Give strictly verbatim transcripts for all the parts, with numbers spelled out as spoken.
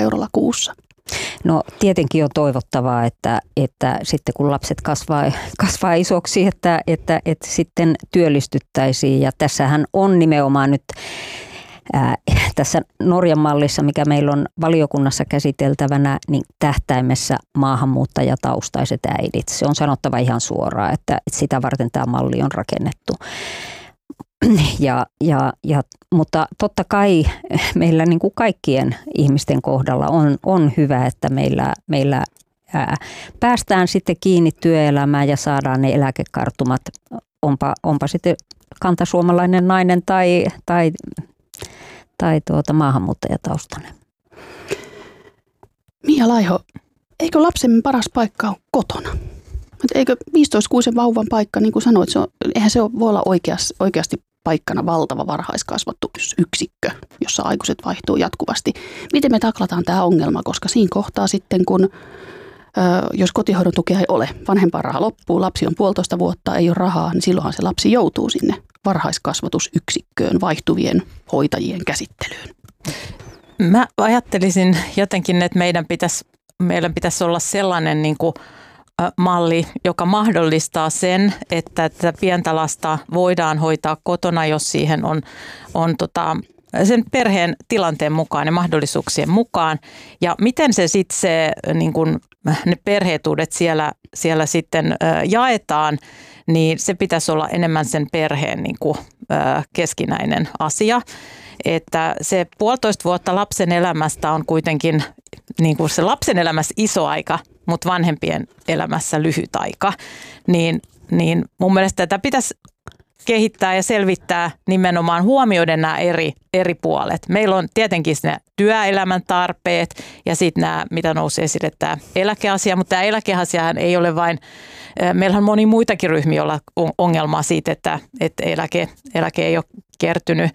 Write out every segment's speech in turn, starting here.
eurolla kuussa? No tietenkin on toivottavaa, että, että sitten kun lapset kasvaa, kasvaa isoksi, että, että, että sitten työllistyttäisiin. Ja tässähän on nimenomaan nyt ää, tässä Norjan mallissa, mikä meillä on valiokunnassa käsiteltävänä, niin tähtäimessä maahanmuuttajataustaiset äidit. Se on sanottava ihan suoraan, että, että sitä varten tämä malli on rakennettu. Ja, ja, ja, mutta totta kai meillä niin kuin kaikkien ihmisten kohdalla on, on hyvä, että meillä, meillä ää, päästään sitten kiinni työelämään ja saadaan ne eläkekartumat, onpa, onpa sitten kantasuomalainen nainen tai, tai, tai tuota maahanmuuttajataustainen. Mia Laiho, eikö lapsemme paras paikka ole kotona? Eikö viisitoista-kuusen vauvan paikka, niin kuin sanoit, se on, eihän se voi olla oikeasti, oikeasti paikkana valtava varhaiskasvatusyksikkö, jossa aikuiset vaihtuu jatkuvasti. Miten me taklataan tämä ongelma, koska siinä kohtaa sitten, kun ö, jos kotihoidon tukea ei ole, vanhempainraha loppuu, lapsi on puolitoista vuotta, ei ole rahaa, niin silloinhan se lapsi joutuu sinne varhaiskasvatusyksikköön vaihtuvien hoitajien käsittelyyn. Mä ajattelisin jotenkin, että meidän pitäisi, meidän pitäisi olla sellainen niin kuin malli, joka mahdollistaa sen, että tätä pientä lasta voidaan hoitaa kotona, jos siihen on, on tota, sen perheen tilanteen mukaan ja mahdollisuuksien mukaan. Ja miten se sitten se, niin kun, ne perheetuudet siellä, siellä sitten ä, jaetaan, niin se pitäisi olla enemmän sen perheen niin kun, ä, keskinäinen asia. Että se puolitoista vuotta lapsen elämästä on kuitenkin niin kuin se lapsen elämässä iso aika, mutta vanhempien elämässä lyhyt aika, niin, niin mun mielestä tätä pitäisi kehittää ja selvittää nimenomaan huomioiden nämä eri, eri puolet. Meillä on tietenkin ne työelämän tarpeet ja sitten nämä, mitä nousi esille, tämä eläkeasia, mutta tämä eläkeasiahan ei ole vain, meillähän on moni muitakin ryhmiä, joilla on ongelmaa siitä, että, että eläke, eläke ei ole kertynyt.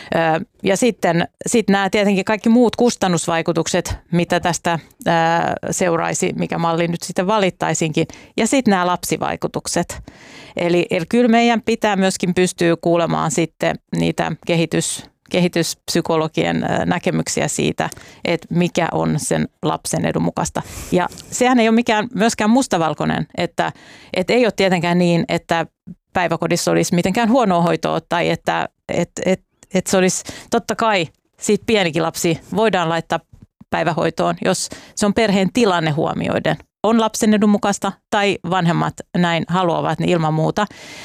Ja sitten sit nämä tietenkin kaikki muut kustannusvaikutukset, mitä tästä seuraisi, mikä malli nyt sitten valittaisinkin, ja sitten nämä lapsivaikutukset. Eli, eli kyllä meidän pitää myöskin pystyä kuulemaan sitten niitä kehitys, kehityspsykologien näkemyksiä siitä, että mikä on sen lapsen edun mukaista. Ja sehän ei ole mikään myöskään mustavalkoinen, että, että ei ole tietenkään niin, että päiväkodissa olisi mitenkään huonoa hoitoa tai että et, et, et se olisi totta kai siitä pienikin lapsi voidaan laittaa päivähoitoon, jos se on perheen tilanne huomioiden. On lapsen edun mukaista tai vanhemmat näin haluavat, niin ilman muuta.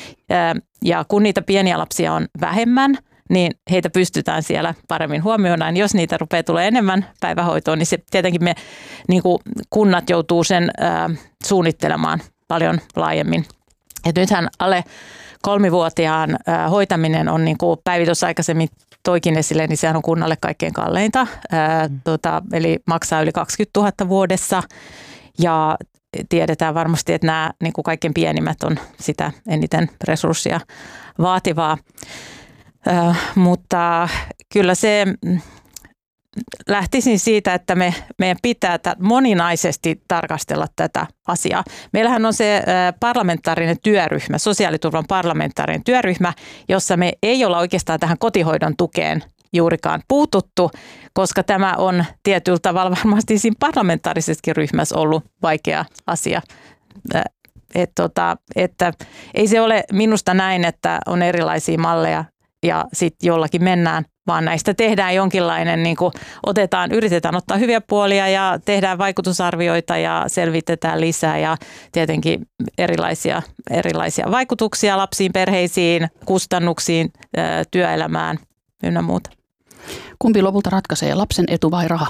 Ja kun niitä pieniä lapsia on vähemmän, niin heitä pystytään siellä paremmin huomioimaan. Jos niitä rupeaa tulee enemmän päivähoitoon, niin se tietenkin me niin kuin kunnat joutuu sen ää, suunnittelemaan paljon laajemmin. Et nythän alle kolmivuotiaan ää, hoitaminen on niin kuin päivitys aikaisemmin toikin esille, niin sehän on kunnalle kaikkein kalleinta. Ää, mm. tota, eli maksaa yli kaksikymmentätuhatta vuodessa ja tiedetään varmasti, että nämä niin kuin kaikkein pienimmät on sitä eniten resurssia vaativaa. Äh, mutta kyllä se lähtisin siitä, että me, meidän pitää moninaisesti tarkastella tätä asiaa. Meillähän on se äh, parlamentaarinen työryhmä, sosiaaliturvan parlamentaarinen työryhmä, jossa me ei olla oikeastaan tähän kotihoidon tukeen juurikaan puututtu, koska tämä on tietyllä tavalla varmasti siinä parlamentaarisessakin ryhmässä ollut vaikea asia. Äh, et, tota, että ei se ole minusta näin, että on erilaisia malleja ja sitten jollakin mennään, vaan näistä tehdään jonkinlainen, niin kuin otetaan, yritetään ottaa hyviä puolia ja tehdään vaikutusarvioita ja selvitetään lisää ja tietenkin erilaisia, erilaisia vaikutuksia lapsiin, perheisiin, kustannuksiin, työelämään ynnä muuta. Kumpi lopulta ratkaisee, lapsen etu vai raha?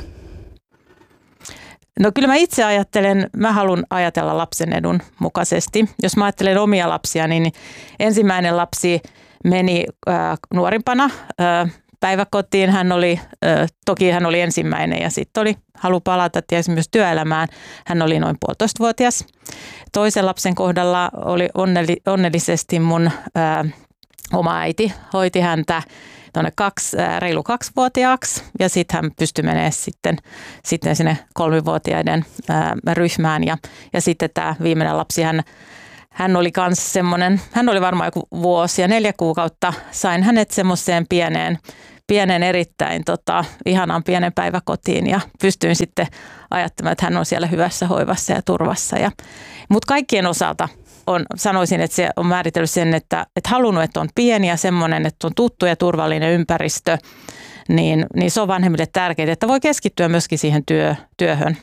No kyllä mä itse ajattelen, mä haluan ajatella lapsen edun mukaisesti. Jos mä ajattelen omia lapsia, niin ensimmäinen lapsi meni äh, nuorimpana äh, päiväkotiin. Hän oli, äh, toki hän oli ensimmäinen ja sitten oli halu palata tietysti myös työelämään. Hän oli noin puolitoistavuotias. Toisen lapsen kohdalla oli onnelli, onnellisesti mun äh, oma äiti hoiti häntä tuonne kaksi, äh, reilu kaksivuotiaaksi ja sitten hän pystyi menemään sitten, sitten sinne kolmivuotiaiden äh, ryhmään ja, ja sitten tämä viimeinen lapsi hän Hän oli kans semmoinen, hän oli varmaan joku vuosi ja neljä kuukautta, sain hänet semmoiseen pieneen, pienen erittäin tota, ihanan pienen päiväkotiin ja pystyin sitten ajattelemaan, että hän on siellä hyvässä hoivassa ja turvassa. Ja, mutta kaikkien osalta on, sanoisin, että se on määritellyt sen, että, että halunnut, että on pieni ja semmoinen, että on tuttu ja turvallinen ympäristö, niin, niin se on vanhemmille tärkeää, että voi keskittyä myöskin siihen työ, työhön.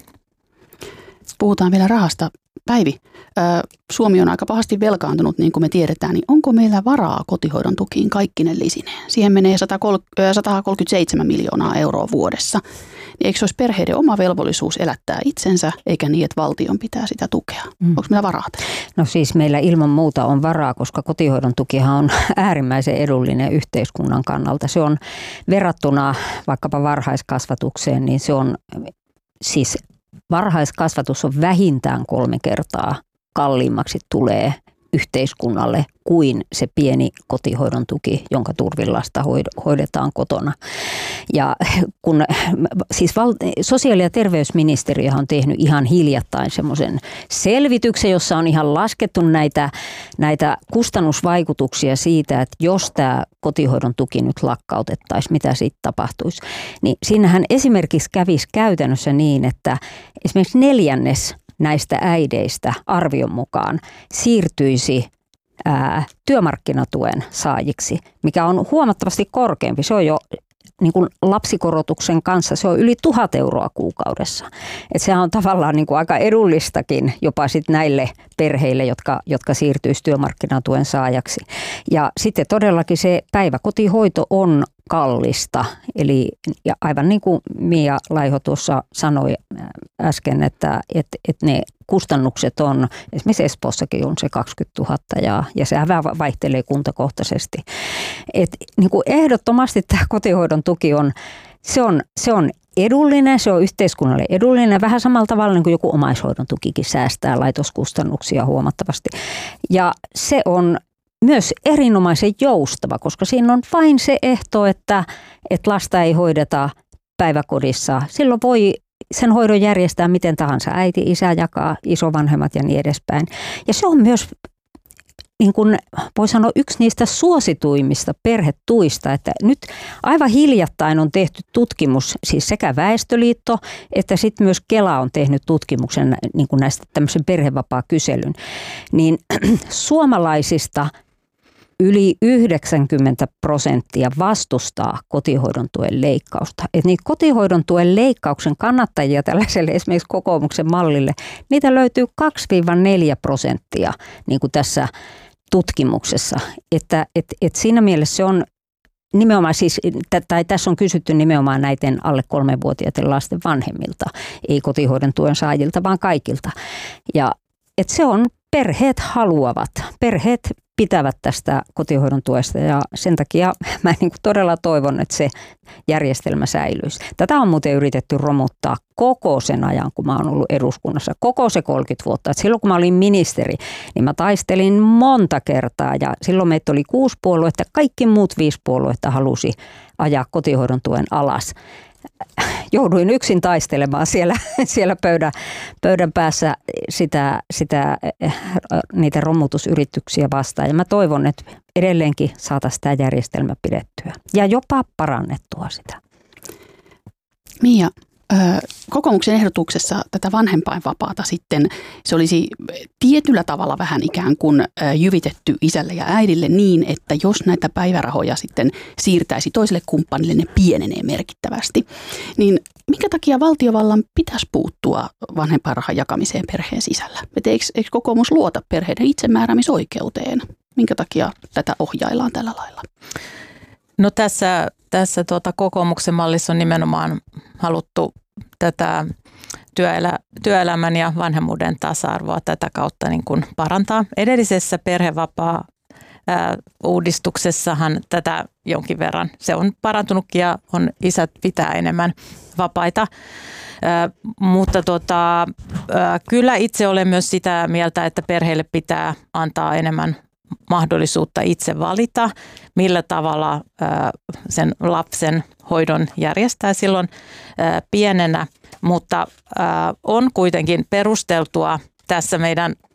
Puhutaan vielä rahasta. Päivi, Suomi on aika pahasti velkaantunut, niin kuin me tiedetään, niin onko meillä varaa kotihoidon tukiin kaikkinen lisineen? Siihen menee sata kolmekymmentäseitsemän miljoonaa euroa vuodessa. Niin eikö se olisi perheiden oma velvollisuus elättää itsensä, eikä niin, että valtion pitää sitä tukea? Mm. Onko meillä varaa? No siis meillä ilman muuta on varaa, koska kotihoidon tukihan on äärimmäisen edullinen yhteiskunnan kannalta. Se on verrattuna vaikkapa varhaiskasvatukseen, niin se on siis varhaiskasvatus on vähintään kolme kertaa kalliimmaksi tulee yhteiskunnalle kuin se pieni kotihoidon tuki, jonka turvin lasta hoidetaan kotona. Ja kun siis val, sosiaali- ja terveysministeriö on tehnyt ihan hiljattain semmoisen selvityksen, jossa on ihan laskettu näitä, näitä kustannusvaikutuksia siitä, että jos tämä kotihoidon tuki nyt lakkautettaisiin, mitä siitä tapahtuisi. Niin siinähän esimerkiksi kävisi käytännössä niin, että esimerkiksi neljännes näistä äideistä arvion mukaan siirtyisi ää, työmarkkinatuen saajiksi, mikä on huomattavasti korkeampi. Se on jo niin kuin lapsikorotuksen kanssa, se on yli tuhat euroa kuukaudessa. Et sehän on tavallaan niin kuin aika edullistakin jopa sit näille perheille, jotka, jotka siirtyisi työmarkkinatuen saajaksi. Ja sitten todellakin se päiväkotihoito on kallista. Eli ja aivan niin kuin Mia Laiho tuossa sanoi äsken, että et, et ne kustannukset on, esimerkiksi Espoossakin on se kaksikymmentätuhatta ja, ja sehän vähän vaihtelee kuntakohtaisesti. Et niin kuin ehdottomasti tämä kotihoidon tuki on, se on, se on edullinen, se on yhteiskunnalle edullinen, vähän samalla tavalla niin kuin joku omaishoidon tukikin säästää laitoskustannuksia huomattavasti. Ja se on myös erinomaisen joustava, koska siinä on vain se ehto, että, että lasta ei hoideta päiväkodissa. Silloin voi sen hoidon järjestää miten tahansa. Äiti, isä jakaa, isovanhemmat ja niin edespäin. Ja se on myös, niin kuin voi sanoa, yksi niistä suosituimmista perhetuista, että nyt aivan hiljattain on tehty tutkimus, siis sekä Väestöliitto että sitten myös Kela on tehnyt tutkimuksen niin kuin näistä tämmöisen perhevapaa-kyselyn, niin suomalaisista yli yhdeksänkymmentä prosenttia vastustaa kotihoidon tuen leikkausta. Et niitä kotihoidon tuen leikkauksen kannattajia tällaiselle esimerkiksi kokoomuksen mallille, niitä löytyy kaksi neljä prosenttia niin kuin tässä tutkimuksessa. Että et, et siinä mielessä se on nimenomaan siis, tai tässä on kysytty nimenomaan näiden alle kolmevuotiaiden lasten vanhemmilta, ei kotihoidon tuen saajilta, vaan kaikilta. Ja et se on, perheet haluavat, perheet pitävät tästä kotihoidon tuesta ja sen takia mä niin kuin todella toivon, että se järjestelmä säilyisi. Tätä on muuten yritetty romuttaa koko sen ajan, kun mä oon ollut eduskunnassa, koko se kolmekymmentä vuotta. Et silloin kun mä olin ministeri, niin mä taistelin monta kertaa ja silloin meitä oli kuusi puoluetta, kaikki muut viisi puoluetta halusi ajaa kotihoidon tuen alas. Jouduin yksin taistelemaan siellä, siellä pöydän, pöydän päässä sitä, sitä, niitä romutusyrityksiä vastaan. Ja mä toivon, että edelleenkin saataisiin tämä järjestelmä pidettyä ja jopa parannettua sitä. Mia, kokoomuksen ehdotuksessa tätä vanhempainvapaata sitten se olisi tietyllä tavalla vähän ikään kuin jyvitetty isälle ja äidille niin, että jos näitä päivärahoja sitten siirtäisi toiselle kumppanille, ne pienenee merkittävästi. Niin minkä takia valtiovallan pitäisi puuttua vanhempainrahan jakamiseen perheen sisällä? Et eikö, eikö kokoomus luota perheiden itsemääräämisoikeuteen? Minkä takia tätä ohjaillaan tällä lailla? No tässä, tässä tuota kokoomuksen mallissa on nimenomaan haluttu tätä työelä, työelämän ja vanhemmuuden tasa-arvoa tätä kautta niin kuin parantaa. Edellisessä perhevapaa ää, uudistuksessahan tätä jonkin verran, se on parantunutkin ja on isät pitää enemmän vapaita. Ää, mutta tota, ää, kyllä itse olen myös sitä mieltä, että perheille pitää antaa enemmän mahdollisuutta itse valita, millä tavalla sen lapsen hoidon järjestää silloin pienenä, mutta on kuitenkin perusteltua tässä meidän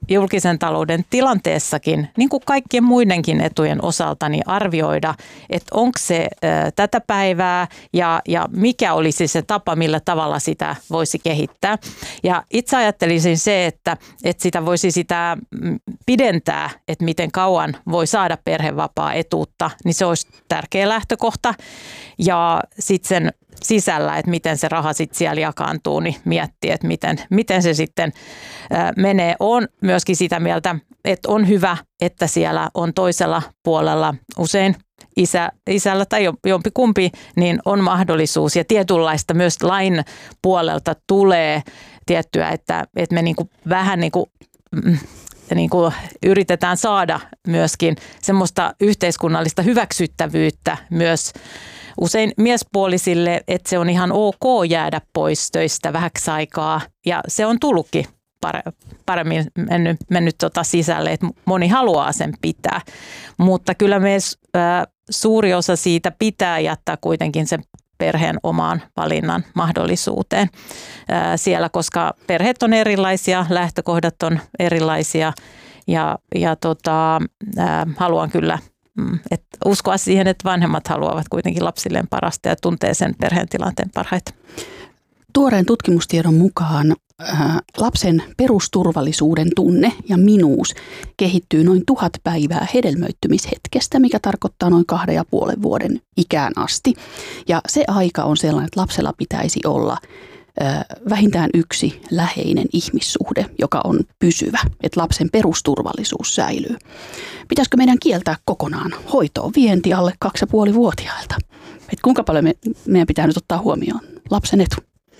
julkisen talouden tilanteessakin, niin kuin kaikkien muidenkin etujen osalta, niin arvioida, että onko se ä, tätä päivää ja, ja mikä olisi se tapa, millä tavalla sitä voisi kehittää. Ja itse ajattelisin se, että, että sitä voisi sitä pidentää, että miten kauan voi saada perhevapaa-etuutta, niin se olisi tärkeä lähtökohta. Ja sitten sen sisällä, että miten se raha sitten siellä jakaantuu, niin miettiä, että miten, miten se sitten menee. On myöskin sitä mieltä, että on hyvä, että siellä on toisella puolella usein isä, isällä tai jompikumpi, niin on mahdollisuus ja tietynlaista myös lain puolelta tulee tiettyä, että, että me niinku vähän niin kuin niin kuin yritetään saada myöskin semmoista yhteiskunnallista hyväksyttävyyttä myös usein miespuolisille, että se on ihan ok jäädä pois töistä vähäksi aikaa ja se on tullutkin paremmin mennyt, mennyt tota sisälle, että moni haluaa sen pitää, mutta kyllä myös ä, suuri osa siitä pitää jättää kuitenkin sen perheen omaan valinnan mahdollisuuteen ää, siellä, koska perheet on erilaisia, lähtökohdat on erilaisia ja, ja tota, ää, haluan kyllä et uskoa siihen, että vanhemmat haluavat kuitenkin lapsilleen parasta ja tuntee sen perheen tilanteen parhaiten. Tuoreen tutkimustiedon mukaan ää, lapsen perusturvallisuuden tunne ja minuus kehittyy noin tuhat päivää hedelmöittymishetkestä, mikä tarkoittaa noin kahden ja puolen vuoden ikään asti. Ja se aika on sellainen, että lapsella pitäisi olla ää, vähintään yksi läheinen ihmissuhde, joka on pysyvä, että lapsen perusturvallisuus säilyy. Pitäisikö meidän kieltää kokonaan hoitoon vienti alle kaksi ja puoli vuotiailta? Et kuinka paljon me, meidän pitää nyt ottaa huomioon lapsen etu?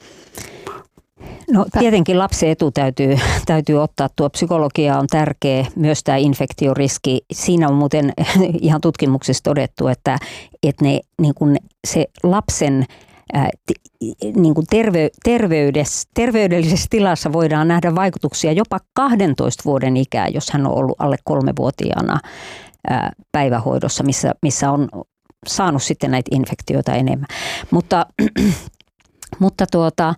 No tietenkin lapsen etu täytyy, täytyy ottaa. Tuo psykologia on tärkeä, myös tämä infektioriski. Siinä on muuten ihan tutkimuksessa todettu, että, että ne, niin kuin se lapsen ää, niin kuin terve, terveydessä, terveydellisessä tilassa voidaan nähdä vaikutuksia jopa kahdentoista vuoden ikään, jos hän on ollut alle kolmevuotiaana ää, päivähoidossa, missä, missä on saanut sitten näitä infektioita enemmän. Mutta, mutta tuota...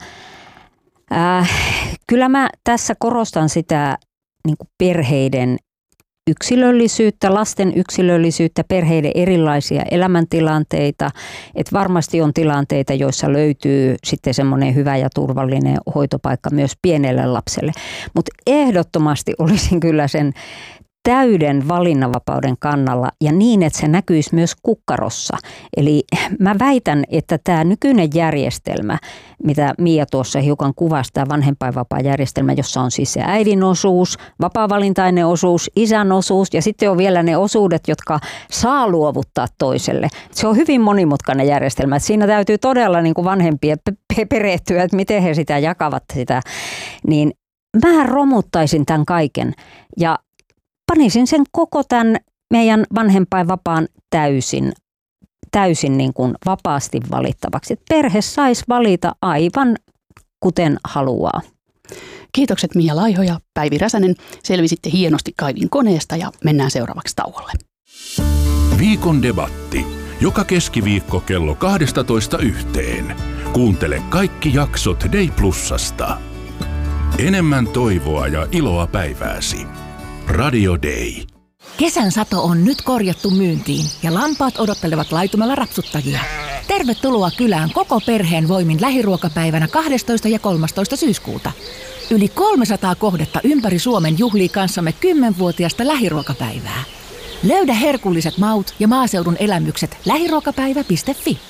Äh, kyllä mä tässä korostan sitä niin kuin perheiden yksilöllisyyttä, lasten yksilöllisyyttä, perheiden erilaisia elämäntilanteita. Että varmasti on tilanteita, joissa löytyy sitten semmoinen hyvä ja turvallinen hoitopaikka myös pienelle lapselle. Mutta ehdottomasti olisin kyllä sen täyden valinnanvapauden kannalla ja niin, että se näkyisi myös kukkarossa. Eli mä väitän, että tämä nykyinen järjestelmä, mitä Mia tuossa hiukan kuvasi, tämä vanhempainvapaajärjestelmä, jossa on siis se äidin osuus, vapaavalintainen osuus, isän osuus ja sitten on vielä ne osuudet, jotka saa luovuttaa toiselle. Se on hyvin monimutkainen järjestelmä. Että siinä täytyy todella niin kuin vanhempien perehtyä, että miten he sitä jakavat sitä. Niin mä romuttaisin tämän kaiken ja panisin sen koko tämän meidän vanhempainvapaan täysin, täysin niin kuin vapaasti valittavaksi. Että perhe saisi valita aivan kuten haluaa. Kiitokset Mia Laiho ja Päivi Räsänen. Selvisitte hienosti kaivin koneesta ja mennään seuraavaksi tauolle. Viikon debatti. Joka keskiviikko kello kaksitoista yhteen. Kuuntele kaikki jaksot Day Plusasta. Enemmän toivoa ja iloa päivääsi. Radio Day. Kesän sato on nyt korjattu myyntiin ja lampaat odottelevat laitumella rapsuttajia. Tervetuloa kylään koko perheen voimin lähiruokapäivänä kahdestoista ja kolmastoista syyskuuta. Yli kolmesataa kohdetta ympäri Suomen juhlii kanssamme kymmenvuotiaasta lähiruokapäivää. Löydä herkulliset maut ja maaseudun elämykset lähiruokapäivä piste fi.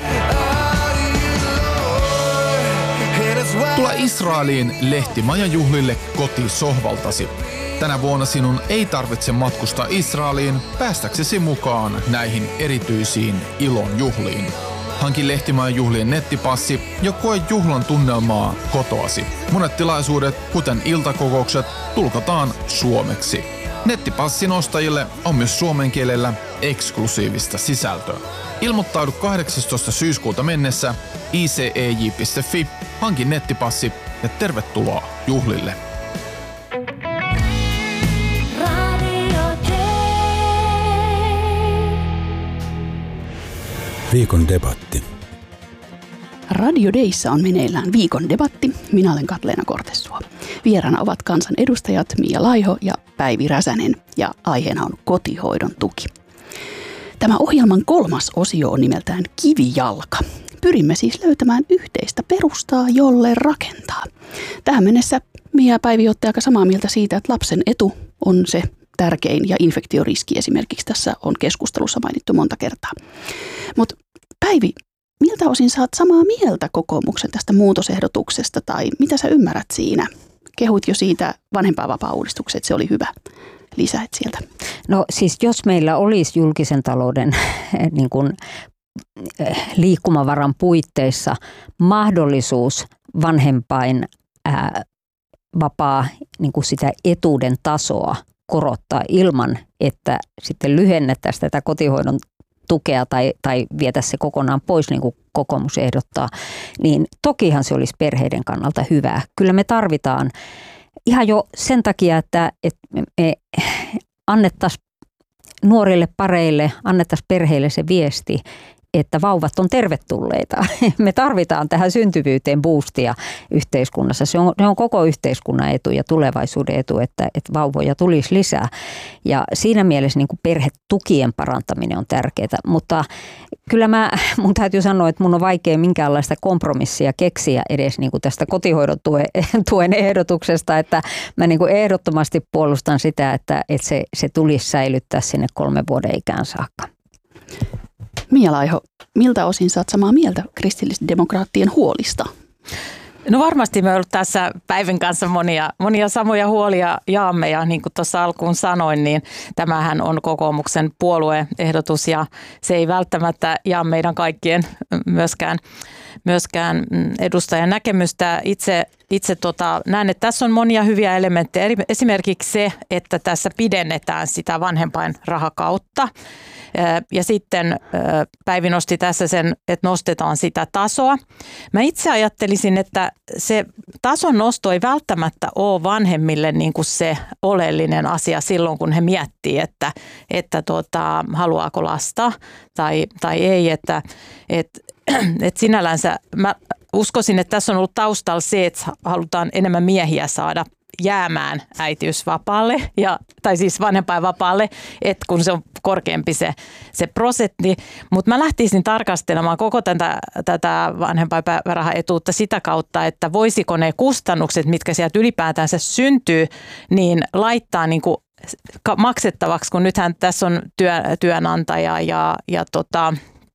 Tule Israeliin Lehtimajan juhlille kotisohvaltasi. Tänä vuonna sinun ei tarvitse matkustaa Israeliin päästäksesi mukaan näihin erityisiin ilon juhliin. Hanki Lehtimajan juhlien nettipassi ja koe juhlan tunnelmaa kotoasi. Monet tilaisuudet, kuten iltakokoukset, tulkataan suomeksi. Nettipassin ostajille on myös suomen kielellä eksklusiivista sisältöä. Ilmoittaudu kahdeksastoista syyskuuta mennessä i c e j piste fi, hanki nettipassi ja tervetuloa juhlille. Viikon debatti. Radio Dayssa on meneillään viikon debatti. Minä olen Katleena Kortessuo. Vieraana ovat kansanedustajat Mia Laiho ja Päivi Räsänen ja aiheena on kotihoidon tuki. Tämä ohjelman kolmas osio on nimeltään Kivijalka. Pyrimme siis löytämään yhteistä perustaa, jolle rakentaa. Tähän mennessä Mia ja Päivi olette aika samaa mieltä siitä, että lapsen etu on se tärkein ja infektioriski esimerkiksi tässä on keskustelussa mainittu monta kertaa. Mutta Päivi, miltä osin saat samaa mieltä kokoomuksen tästä muutosehdotuksesta tai mitä sä ymmärrät siinä? Kehuit jo siitä vanhempainvapaa-uudistukset, että se oli hyvä. Lisäät sieltä. No siis jos meillä olisi julkisen talouden niin kuin, liikkumavaran puitteissa mahdollisuus vanhempain ää, vapaa niin kuin sitä etuuden tasoa korottaa ilman, että sitten lyhennettäisiin tätä kotihoidon tukea tai, tai vietä se kokonaan pois, niin kuin kokoomus ehdottaa, niin tokihan se olisi perheiden kannalta hyvää. Kyllä me tarvitaan ihan jo sen takia, että, että me annettaisiin nuorille pareille, annettaisiin perheille se viesti, että vauvat on tervetulleita. Me tarvitaan tähän syntyvyyteen boostia yhteiskunnassa. Se on, se on koko yhteiskunnan etu ja tulevaisuuden etu, että, että vauvoja tulisi lisää. Ja siinä mielessä niin kuin perhetukien parantaminen on tärkeää. Mutta kyllä mä, mun täytyy sanoa, että mun on vaikea minkäänlaista kompromissia keksiä edes niin kuin tästä kotihoidon tuen, tuen ehdotuksesta. Että mä niin kuin ehdottomasti puolustan sitä, että, että se, se tulisi säilyttää sinne kolmen vuoden ikään saakka. Mia Laiho, miltä osin saat samaa mieltä kristillisdemokraattien huolista? No varmasti me ollaan tässä Päivin kanssa monia, monia samoja huolia jaamme ja niin kuin tuossa alkuun sanoin, niin tämähän on kokoomuksen puolueehdotus ja se ei välttämättä jaa meidän kaikkien myöskään, myöskään edustajan näkemystä. Itse, itse tota, näen, että tässä on monia hyviä elementtejä. Esimerkiksi se, että tässä pidennetään sitä vanhempainrahakautta. Ja sitten Päivi nosti tässä sen, että nostetaan sitä tasoa. Mä itse ajattelisin, että se tason nosto ei välttämättä ole vanhemmille niin kuin se oleellinen asia silloin, kun he miettii, että, että tuota, haluaako lasta tai, tai ei. Että, että, että sinällänsä mä uskoisin, että tässä on ollut taustalla se, että halutaan enemmän miehiä saada jäämään äitiysvapaalle, ja, tai siis vanhempainvapaalle, että kun se on korkeampi se, se prosentti. Mutta mä lähtisin tarkastelemaan koko tätä, tätä vanhempainpäivärahaetuutta sitä kautta, että voisiko ne kustannukset, mitkä sieltä ylipäätänsä syntyy, niin laittaa niin kuin maksettavaksi, kun nythän tässä on työ, työnantaja ja, ja tota,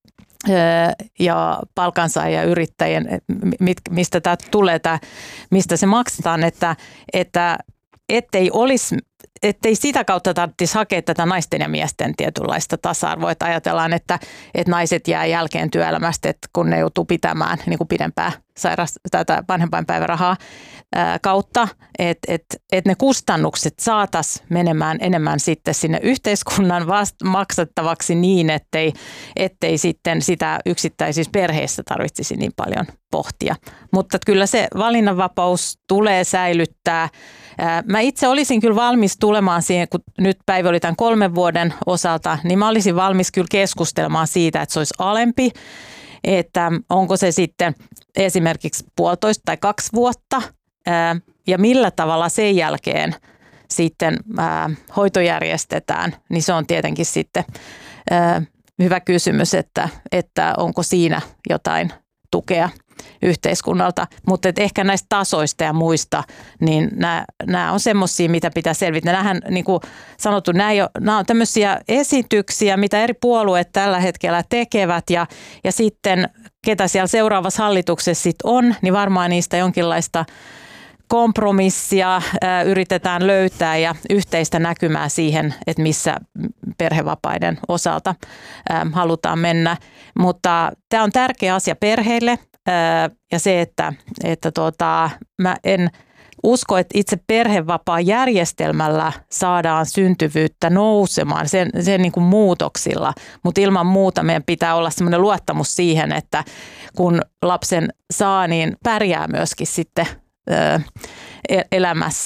ja palkansaajia yrittäjien, mistä tämä tulee, tämä, mistä se maksetaan, että, että ettei olisi, ettei sitä kautta tarvitsisi hakea tätä naisten ja miesten tietynlaista tasa-arvoa, että ajatellaan, että, että naiset jää jälkeen työelämästä, että kun ne joutuu pitämään niin kuin pidempää sairas, tätä vanhempainpäivärahaa ää, kautta, että et, et ne kustannukset saataisiin menemään enemmän sitten sinne yhteiskunnan vast- maksettavaksi niin, ettei, ettei sitten sitä yksittäisissä perheissä tarvitsisi niin paljon pohtia. Mutta kyllä se valinnanvapaus tulee säilyttää. Ää, mä itse olisin kyllä valmis tulemaan siihen, kun nyt Päivi oli tämän kolmen vuoden osalta, niin mä olisin valmis kyllä keskustelemaan siitä, että se olisi alempi. Että onko se sitten esimerkiksi puolitoista tai kaksi vuotta ää, ja millä tavalla sen jälkeen sitten ää, hoito järjestetään, niin se on tietenkin sitten ää, hyvä kysymys, että, että onko siinä jotain tukea yhteiskunnalta, mutta ehkä näistä tasoista ja muista, niin nämä, nämä on semmoisia, mitä pitää selvittää. Nämähän, niin kuin sanottu, nämä, ei ole, nämä on tämmöisiä esityksiä, mitä eri puolueet tällä hetkellä tekevät, ja, ja sitten ketä siellä seuraavassa hallituksessa sitten on, niin varmaan niistä jonkinlaista kompromissia ää, yritetään löytää ja yhteistä näkymää siihen, että missä perhevapaiden osalta ää, halutaan mennä. Mutta tämä on tärkeä asia perheille ää, ja se, että, että tota, mä en usko, että itse perhevapaa-järjestelmällä saadaan syntyvyyttä nousemaan sen, sen niin kuin muutoksilla, mutta ilman muuta meidän pitää olla semmoinen luottamus siihen, että kun lapsen saa, niin pärjää myöskin sitten elämässä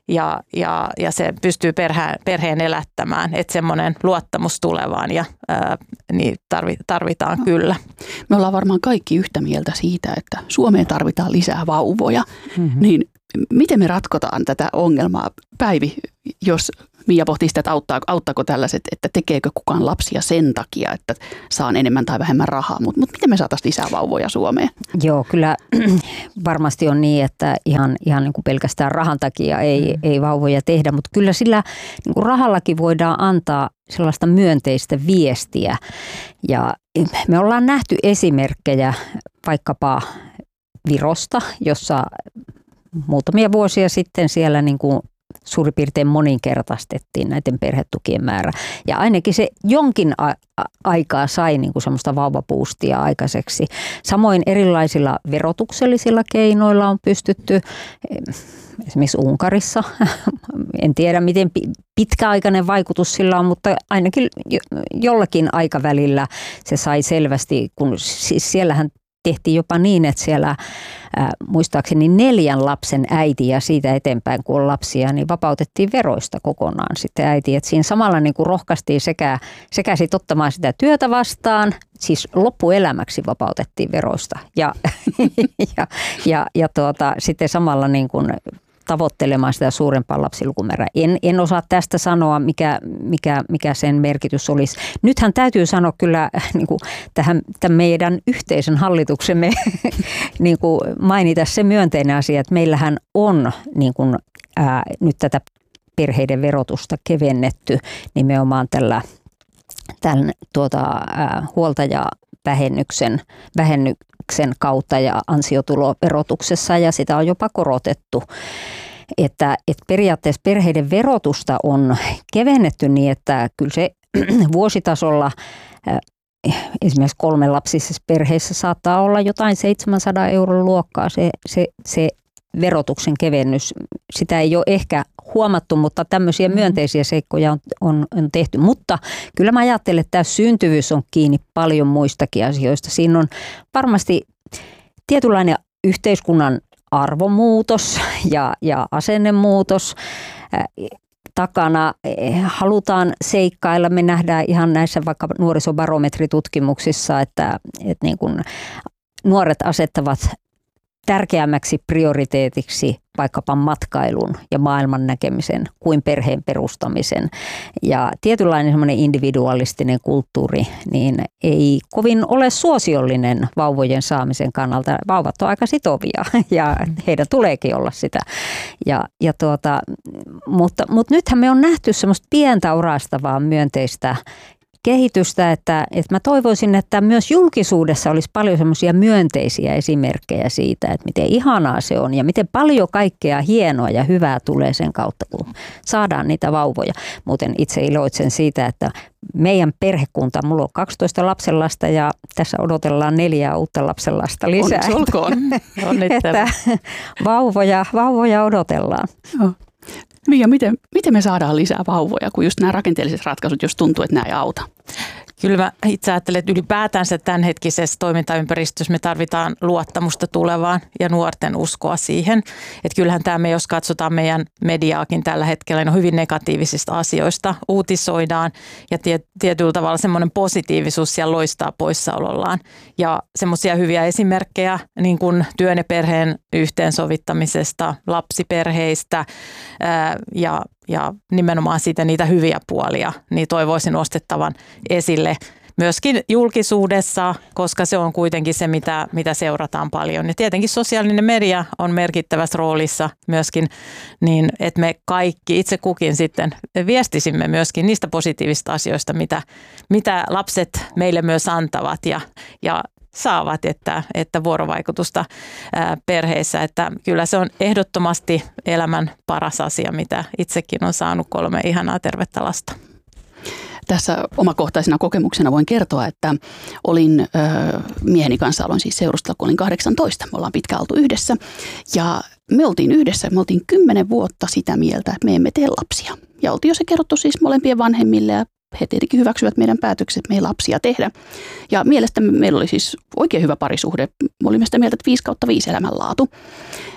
ja, ja, ja se pystyy perheen, perheen elättämään, että semmoinen luottamus tulevaan ja ää, niin tarvitaan no. kyllä. Me ollaan varmaan kaikki yhtä mieltä siitä, että Suomeen tarvitaan lisää vauvoja, mm-hmm. niin miten me ratkotaan tätä ongelmaa? Päivi, jos Mia pohtii sitä, että auttaa, auttaako tällaiset, että tekeekö kukaan lapsia sen takia, että saan enemmän tai vähemmän rahaa, mutta mut miten me saataisiin lisää vauvoja Suomeen? Joo, kyllä varmasti on niin, että ihan, ihan niin kuin pelkästään rahan takia ei, mm. ei vauvoja tehdä, mutta kyllä sillä niin kuin rahallakin voidaan antaa sellaista myönteistä viestiä ja me ollaan nähty esimerkkejä vaikkapa Virosta, jossa muutamia vuosia sitten siellä niin kuin suurin piirtein moninkertaistettiin näiden perhetukien määrä. Ja ainakin se jonkin a- aikaa sai niin kuin semmoista vauvapuustia aikaiseksi. Samoin erilaisilla verotuksellisilla keinoilla on pystytty, esimerkiksi Unkarissa, en tiedä miten pitkäaikainen vaikutus sillä on, mutta ainakin jollakin aikavälillä se sai selvästi, kun siis siellähän tehtiin jopa niin, että siellä äh, muistaakseni neljän lapsen äiti ja siitä eteenpäin, kun on lapsia, niin vapautettiin veroista kokonaan sitten äiti. Et siinä samalla niin kuin rohkaistiin sekä, sekä sit ottamaan sitä työtä vastaan, siis loppuelämäksi vapautettiin veroista ja, ja, ja, ja tuota, sitten samalla niin kuin tavoittelemaan sitä suurempaa lapsilukumäärää. En, en osaa tästä sanoa, mikä, mikä, mikä sen merkitys olisi. Nythän täytyy sanoa kyllä niin kuin tähän tämän meidän yhteisen hallituksemme niin kuin mainita se myönteinen asia, että meillähän on niin kuin, ää, nyt tätä perheiden verotusta kevennetty nimenomaan tällä, tämän tuota, ää, huoltajavähennyksen vähennyksen kautta ja ansiotuloverotuksessa ja sitä on jopa korotettu. Että, että periaatteessa perheiden verotusta on kevennetty niin, että kyllä se vuositasolla esimerkiksi kolmelapsisissa perheissä saattaa olla jotain seitsemänsadan euron luokkaa se, se, se verotuksen kevennys. Sitä ei ole ehkä huomattu, mutta tämmöisiä myönteisiä seikkoja on, on, on tehty. Mutta kyllä mä ajattelen, että tämä syntyvyys on kiinni paljon muistakin asioista. Siinä on varmasti tietynlainen yhteiskunnan arvomuutos ja, ja asennemuutos takana. Halutaan seikkailla. Me nähdään ihan näissä vaikka nuorisobarometritutkimuksissa, että, että niin kuin nuoret asettavat tärkeämmäksi prioriteetiksi vaikkapa matkailun ja maailman näkemisen kuin perheen perustamisen. Ja tietynlainen semmoinen individualistinen kulttuuri niin ei kovin ole suosiollinen vauvojen saamisen kannalta. Vauvat on aika sitovia ja heidän tuleekin olla sitä. Ja, ja tuota, mutta, mutta nythän me on nähty semmoista pientä orastavaa myönteistä kehitystä, että, että mä toivoisin, että myös julkisuudessa olisi paljon semmoisia myönteisiä esimerkkejä siitä, että miten ihanaa se on ja miten paljon kaikkea hienoa ja hyvää tulee sen kautta, kun saadaan niitä vauvoja. Muuten itse iloitsen siitä, että meidän perhekunta, mulla on kaksitoista lapsenlasta ja tässä odotellaan neljää uutta lapsenlasta lisää. Onneksi olkoon. Että vauvoja, vauvoja odotellaan. Joo. Mia, miten, miten me saadaan lisää vauvoja, kun just nämä rakenteelliset ratkaisut, jos tuntuu, että nämä ei auta? Kyllä mä itse ajattelen, että ylipäätänsä tämänhetkisessä toimintaympäristössä me tarvitaan luottamusta tulevaan ja nuorten uskoa siihen. Että kyllähän tämä, jos katsotaan meidän mediaakin tällä hetkellä, niin on hyvin negatiivisista asioista uutisoidaan ja tietyllä tavalla semmoinen positiivisuus siellä loistaa poissaolollaan. Ja semmoisia hyviä esimerkkejä niin kuin työn ja perheen yhteensovittamisesta, lapsiperheistä ää, ja Ja nimenomaan siitä niitä hyviä puolia, niin toivoisin nostettavan esille myöskin julkisuudessa, koska se on kuitenkin se, mitä, mitä seurataan paljon. Ja tietenkin sosiaalinen media on merkittävässä roolissa myöskin, niin että me kaikki itse kukin sitten viestisimme myöskin niistä positiivista asioista, mitä, mitä lapset meille myös antavat ja, ja saavat, että, että vuorovaikutusta ää, perheissä, että kyllä se on ehdottomasti elämän paras asia, mitä itsekin on saanut kolme ihanaa tervettä lasta. Tässä omakohtaisena kokemuksena voin kertoa, että olin ö, mieheni kanssa, aloin siis seurustella, kun olin kahdeksantoista. Me ollaan pitkään oltu yhdessä ja me oltiin yhdessä, me oltiin kymmenen vuotta sitä mieltä, että me emme tee lapsia. Ja oltiin jo se kerrottu siis molempien vanhemmille ja he tietenkin hyväksyvät meidän päätökset, että me ei lapsia tehdä. Ja mielestäni meillä oli siis oikein hyvä parisuhde. Me olimme sitä mieltä, että viisi kautta viisi elämänlaatu.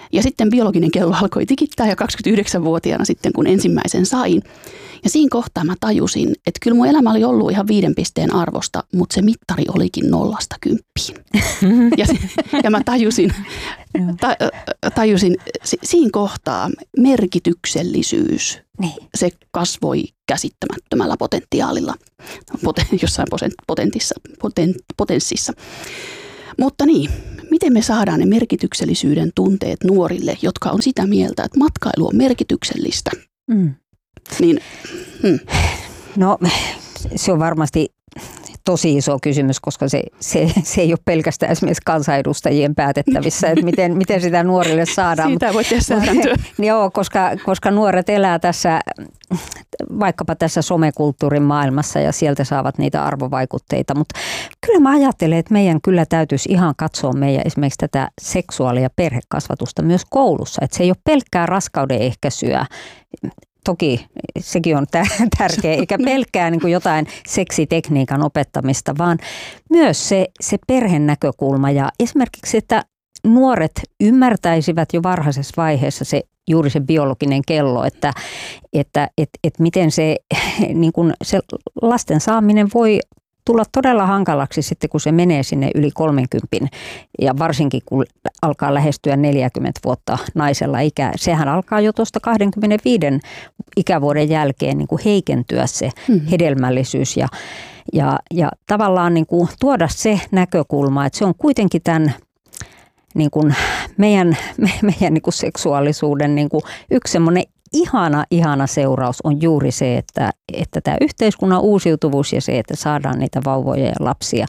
Ja sitten biologinen kello alkoi tikittää ja kaksikymmentäyhdeksänvuotiaana sitten, kun ensimmäisen sain. Ja siinä kohtaa mä tajusin, että kyllä mun elämä oli ollut ihan viiden pisteen arvosta, mutta se mittari olikin nollasta kymppiin. Ja, se, ja mä tajusin, ta, tajusin siinä kohtaa merkityksellisyys, niin. Se kasvoi käsittämättömällä potentiaalilla, poten, jossain potentissa, poten, potenssissa. Mutta niin, miten me saadaan ne merkityksellisyyden tunteet nuorille, jotka on sitä mieltä, että matkailu on merkityksellistä? Mm. Niin, hmm. No se on varmasti tosi iso kysymys, koska se, se, se ei ole pelkästään esimerkiksi kansanedustajien päätettävissä, että miten, miten sitä nuorille saadaan. Siitä voi tehdä säädäntöä. Joo, koska, koska nuoret elää tässä, vaikkapa tässä somekulttuurin maailmassa ja sieltä saavat niitä arvovaikutteita, mutta kyllä mä ajattelen, että meidän kyllä täytyisi ihan katsoa meidän esimerkiksi tätä seksuaali- ja perhekasvatusta myös koulussa, että se ei ole pelkkää raskauden ehkäisyä. Toki sekin on tärkeä, eikä pelkkää niin kuin jotain seksitekniikan opettamista, vaan myös se, se perhen näkökulma ja esimerkiksi, että nuoret ymmärtäisivät jo varhaisessa vaiheessa se juuri se biologinen kello, että, että et, et miten se, niin kuin se lasten saaminen voi tulla todella hankalaksi sitten, kun se menee sinne yli kolmenkympin ja varsinkin kun alkaa lähestyä neljäkymmentä vuotta naisella ikää. Sehän alkaa jo tuosta kaksikymmentäviisi ikävuoden jälkeen niin kuin heikentyä se mm-hmm. hedelmällisyys ja, ja, ja tavallaan niin kuin tuoda se näkökulma, että se on kuitenkin tämän niin kuin meidän, meidän niin kuin seksuaalisuuden niin kuin yksi semmoinen ihana, ihana seuraus on juuri se, että, että tämä yhteiskunnan uusiutuvuus ja se, että saadaan niitä vauvoja ja lapsia.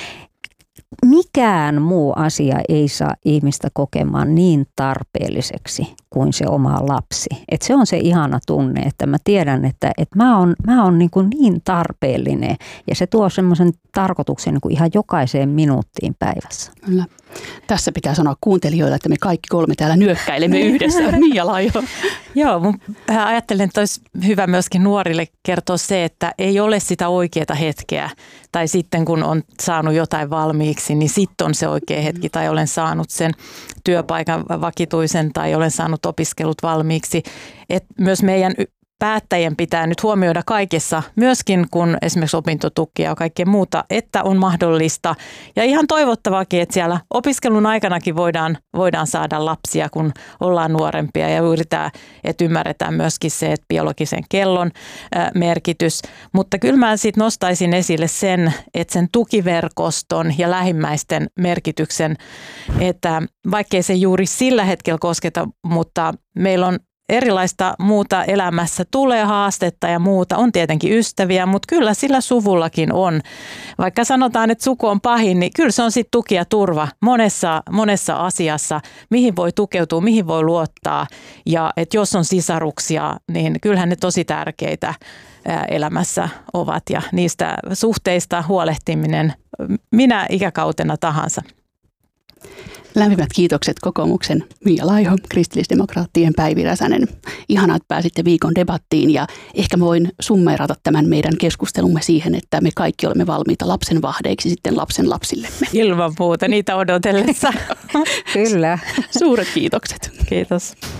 Mikään muu asia ei saa ihmistä kokemaan niin tarpeelliseksi kuin se oma lapsi. Et se on se ihana tunne, että mä tiedän, että, että mä oon, mä oon niin, kuin niin tarpeellinen ja se tuo semmoisen tarkoituksen niin kuin ihan jokaiseen minuuttiin päivässä. Kyllä. Tässä pitää sanoa kuuntelijoille, että me kaikki kolme täällä nyökkäilemme yhdessä. Mia Laiho. Joo, mun ajattelen, että olisi hyvä myöskin nuorille kertoa se, että ei ole sitä oikeaa hetkeä. Tai sitten kun on saanut jotain valmiiksi, niin sitten on se oikea hetki. Tai olen saanut sen työpaikan vakituisen tai olen saanut opiskelut valmiiksi. Et myös meidän päättäjien pitää nyt huomioida kaikessa, myöskin kun esimerkiksi opintotukia ja kaikkea muuta, että on mahdollista. Ja ihan toivottavaakin, että siellä opiskelun aikanakin voidaan, voidaan saada lapsia, kun ollaan nuorempia. Ja juuri tämä, että ymmärretään myöskin se, että biologisen kellon merkitys. Mutta kyllä mä sitten nostaisin esille sen, että sen tukiverkoston ja lähimmäisten merkityksen, että vaikkei se juuri sillä hetkellä kosketa, mutta meillä on erilaista muuta elämässä, tulee haastetta ja muuta, on tietenkin ystäviä, mutta kyllä sillä suvullakin on. Vaikka sanotaan, että suku on pahin, niin kyllä se on sitten tuki ja turva monessa, monessa asiassa, mihin voi tukeutua, mihin voi luottaa. Ja että jos on sisaruksia, niin kyllähän ne tosi tärkeitä elämässä ovat ja niistä suhteista huolehtiminen minä ikäkautena tahansa. Lämpimät kiitokset kokoomuksen Mia Laiho, kristillisdemokraattien Päivi Räsänen. Ihanaa, että pääsitte viikon debattiin ja ehkä voin summeerata tämän meidän keskustelumme siihen, että me kaikki olemme valmiita lapsen vahdeiksi sitten lapsen lapsillemme. Ilman muuta, niitä odotellessa. Kyllä. Suuret kiitokset. Kiitos.